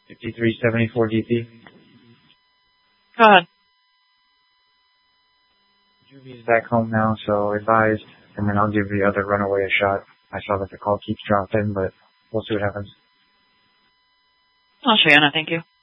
5374 DP. Go ahead. Juvy's back home now, so advised, and then I'll give the other runaway a shot. I saw that the call keeps dropping, but we'll see what happens. I'll show you, thank you.